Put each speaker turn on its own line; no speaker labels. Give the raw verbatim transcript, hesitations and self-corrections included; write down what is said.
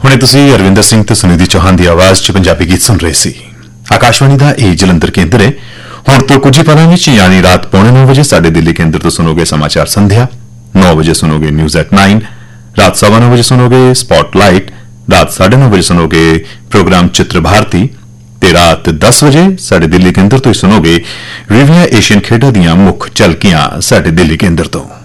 ਹੁਣੇ ਤੁਸੀਂ ਅਰਵਿੰਦਰ ਸਿੰਘ ਤੇ ਸੁਨਿਧੀ ਚੌਹਾਨ ਦੀ ਆਵਾਜ਼ 'ਚ ਪੰਜਾਬੀ ਗੀਤ ਸੁਣ ਰਹੇ ਸੀ। ਆਕਾਸ਼ਵਾਣੀ ਦਾ ਇਹ ਜਲੰਧਰ ਕੇਂਦਰ ਹੈ। ਹੁਣ ਤੋਂ ਕੁਝ ਹੀ ਪਲਾਂ ਵਿੱਚ ਯਾਨੀ ਰਾਤ ਪੌਣੇ ਨੌ ਵਜੇ ਸਾਡੇ ਦਿੱਲੀ ਕੇਂਦਰ ਤੋਂ ਸੁਣੋਗੇ ਸਮਾਚਾਰ ਸੰਧਿਆ, ਨੌ ਵਜੇ ਸੁਣੋਗੇ ਨਿਊਜ਼ ਐਟ ਨਾइन, ਰਾਤ ਸਵਾ ਨੌ ਵਜੇ ਸੁਣੋਗੇ ਸਪॉटलाइट, ਰਾਤ ਸਾਢੇ ਨੌ ਵਜੇ ਸੁਣੋਗੇ ਪ੍ਰੋਗਰਾਮ ਚਿੱਤਰ ਭਾਰਤੀ ਤੇ ਰਾਤ दस ਵਜੇ ਸਾਡੇ ਦਿੱਲੀ ਕੇਂਦਰ ਤੋਂ ਹੀ ਸੁਣੋਗੇ ਰਿਵੀਆ ਏਸ਼ੀਅਨ ਖੇਡਾਂ ਦੀਆਂ ਮੁੱਖ ਝਲਕੀਆਂ ਸਾਡੇ ਦਿੱਲੀ ਕੇਂਦਰ ਤੋਂ।